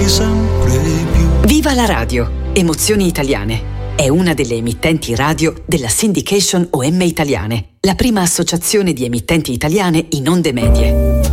sempre più. Viva la radio! Emozioni Italiane. È una delle emittenti radio della Syndication OM Italiane, la prima associazione di emittenti italiane in onde medie.